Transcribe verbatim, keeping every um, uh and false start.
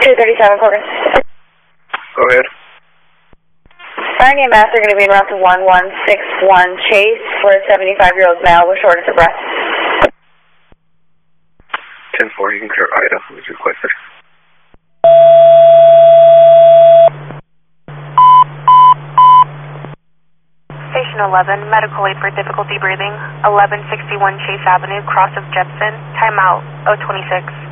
two thirty-seven, Corgan. Go ahead. Fire and Mass are going to be in route to one one six one Chase for a seventy-five-year-old male with shortness of breath. ten four, you can clear Ida, who is requested. Station eleven, medical aid for difficulty breathing, eleven sixty-one Chase Avenue, cross of Jepson, timeout, oh twenty-six.